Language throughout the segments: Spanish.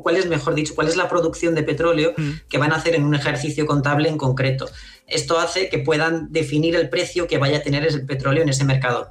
cuál es la producción de petróleo que van a hacer en un ejercicio contable en concreto. Esto hace que puedan definir el precio que vaya a tener el petróleo en ese mercado.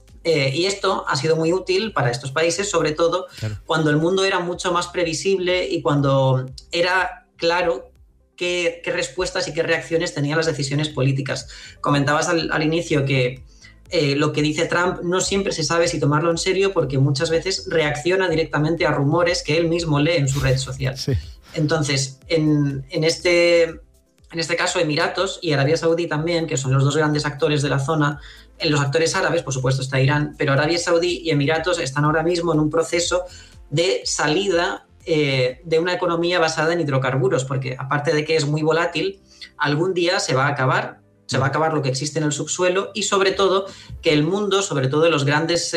Y esto ha sido muy útil para estos países, sobre todo cuando el mundo era mucho más previsible y cuando era claro qué respuestas y qué reacciones tenían las decisiones políticas. Comentabas al inicio que lo que dice Trump no siempre se sabe si tomarlo en serio, porque muchas veces reacciona directamente a rumores que él mismo lee en su red social. Sí. Entonces, en este caso, Emiratos y Arabia Saudí también, que son los dos grandes actores de la zona, en los actores árabes, por supuesto, está Irán, pero Arabia Saudí y Emiratos están ahora mismo en un proceso de salida de una economía basada en hidrocarburos, porque aparte de que es muy volátil, algún día se va a acabar lo que existe en el subsuelo, y sobre todo que el mundo, sobre todo los grandes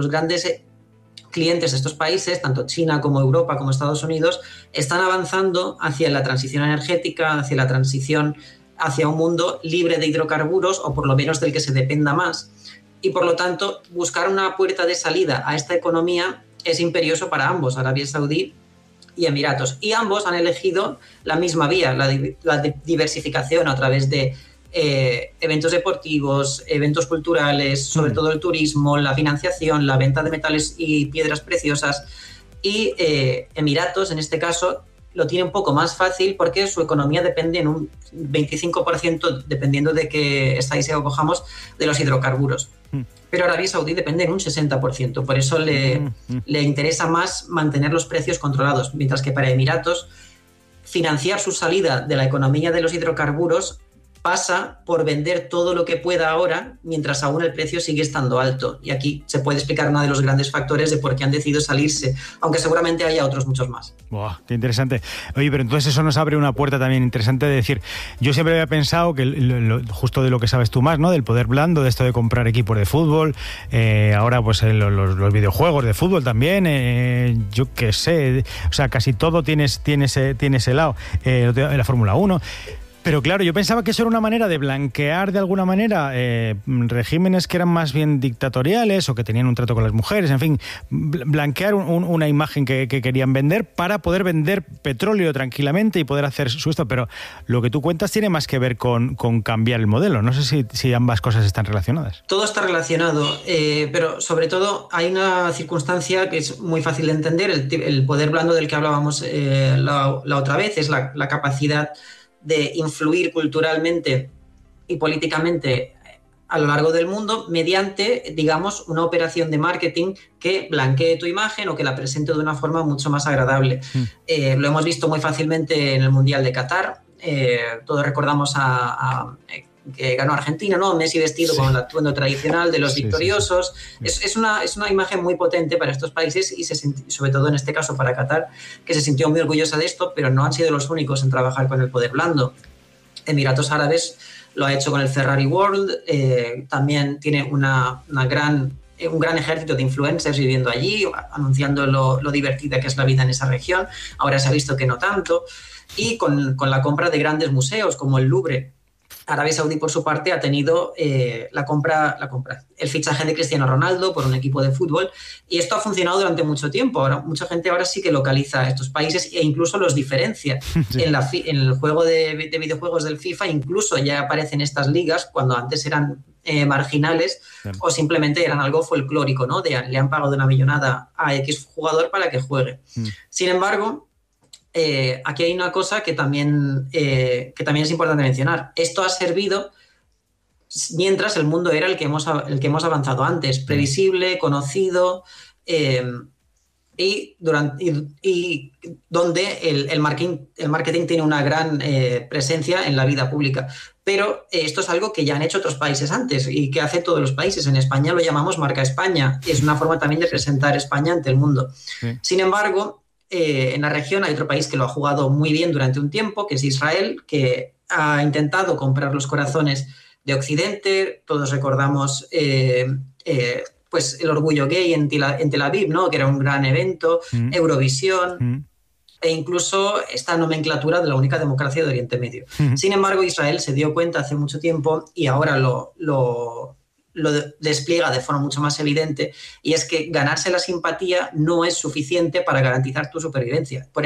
clientes de estos países, tanto China como Europa como Estados Unidos, están avanzando hacia la transición energética, hacia la transición hacia un mundo libre de hidrocarburos, o por lo menos del que se dependa más. Y por lo tanto, buscar una puerta de salida a esta economía es imperioso para ambos, Arabia Saudí y Emiratos. Y ambos han elegido la misma vía, la diversificación a través de eventos deportivos, eventos culturales, sobre todo el turismo, la financiación, la venta de metales y piedras preciosas. Y Emiratos, en este caso, lo tiene un poco más fácil porque su economía depende en un 25%, dependiendo de qué estadística cojamos, de los hidrocarburos. Pero Arabia Saudí depende en un 60%, por eso le interesa más mantener los precios controlados, mientras que para Emiratos financiar su salida de la economía de los hidrocarburos pasa por vender todo lo que pueda ahora, mientras aún el precio sigue estando alto. Y aquí se puede explicar uno de los grandes factores de por qué han decidido salirse, aunque seguramente haya otros muchos más. ¡Buah, qué interesante! Oye, pero entonces eso nos abre una puerta también interesante de decir, yo siempre había pensado que justo de lo que sabes tú más, ¿no? Del poder blando, de esto de comprar equipos de fútbol, ahora pues los videojuegos de fútbol también, yo qué sé, o sea, casi todo tiene ese lado, la Fórmula 1. Pero claro, yo pensaba que eso era una manera de blanquear de alguna manera regímenes que eran más bien dictatoriales o que tenían un trato con las mujeres, en fin, blanquear una imagen que querían vender para poder vender petróleo tranquilamente y poder hacer su esto. Pero lo que tú cuentas tiene más que ver con cambiar el modelo. No sé si ambas cosas están relacionadas. Todo está relacionado, pero sobre todo hay una circunstancia que es muy fácil de entender. El poder blando del que hablábamos la otra vez es la capacidad de influir culturalmente y políticamente a lo largo del mundo mediante, digamos, una operación de marketing que blanquee tu imagen o que la presente de una forma mucho más agradable. Lo hemos visto muy fácilmente en el Mundial de Qatar. Todos recordamos que ganó Argentina, ¿no? Messi vestido con el atuendo tradicional de los victoriosos. Sí. Es una imagen muy potente para estos países y sobre todo en este caso para Qatar, que se sintió muy orgullosa de esto, pero no han sido los únicos en trabajar con el poder blando. Emiratos Árabes lo ha hecho con el Ferrari World, también tiene un gran ejército de influencers viviendo allí, anunciando lo divertida que es la vida en esa región. Ahora se ha visto que no tanto. Y con la compra de grandes museos como el Louvre. Arabia Saudí, por su parte, ha tenido el fichaje de Cristiano Ronaldo por un equipo de fútbol, y esto ha funcionado durante mucho tiempo. Ahora, mucha gente ahora sí que localiza estos países e incluso los diferencia. Sí. En el juego de videojuegos del FIFA incluso ya aparecen estas ligas cuando antes eran marginales, o simplemente eran algo folclórico, ¿no? Le han pagado una millonada a X jugador para que juegue. Sin embargo, aquí hay una cosa que también es importante mencionar. Esto ha servido mientras el mundo era el que hemos avanzado antes, previsible, conocido, y donde el marketing tiene una gran presencia en la vida pública. Pero esto es algo que ya han hecho otros países antes y que hace todos los países. En España lo llamamos marca España, y es una forma también de presentar España ante el mundo. Sí. Sin embargo, en la región hay otro país que lo ha jugado muy bien durante un tiempo, que es Israel, que ha intentado comprar los corazones de Occidente. Todos recordamos pues el orgullo gay en Tel Aviv, ¿no? Que era un gran evento, Eurovisión, e incluso esta nomenclatura de la única democracia de Oriente Medio. Sin embargo, Israel se dio cuenta hace mucho tiempo, y ahora lo despliega de forma mucho más evidente, y es que ganarse la simpatía no es suficiente para garantizar tu supervivencia. Por